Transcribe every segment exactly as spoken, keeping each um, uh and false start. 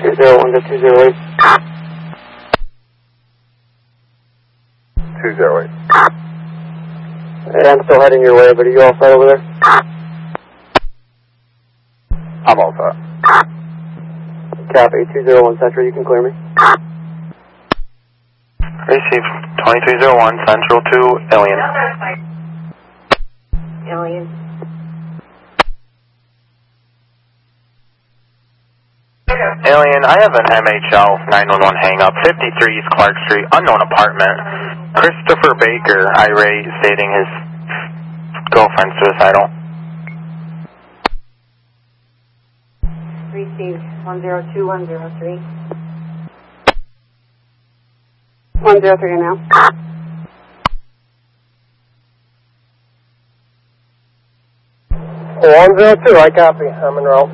two zero one to two zero eight. two zero eight. Hey, I'm still heading your way, but are you all set over there? I'm all set. Copy, two zero one Central, you can clear me. Receive twenty-three oh one Central to Alien. Alien. Alien, I have an M H L nine one one hang-up, fifty-three East Clark Street, unknown apartment. Christopher Baker, irate, stating his girlfriend's suicidal. Received one zero two one zero three. one zero three now. one zero two, I copy. I'm en route.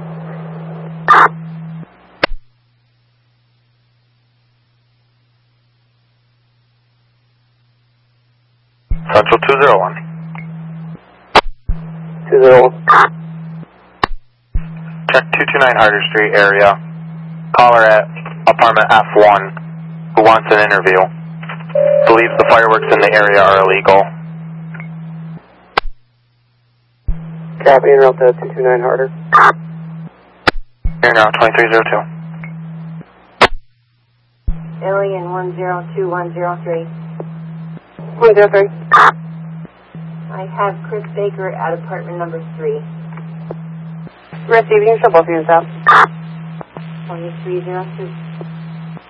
Central two zero one. two zero one. Check two two nine Harder Street area. Caller at apartment F one who wants an interview. Believes the fireworks in the area are illegal. Copy, en route to two two nine Harder. Here now, twenty-three oh two. Alien one zero two one zero three. one zero three. I have Chris Baker at apartment number three. Receiving, show both units out. twenty-three oh two.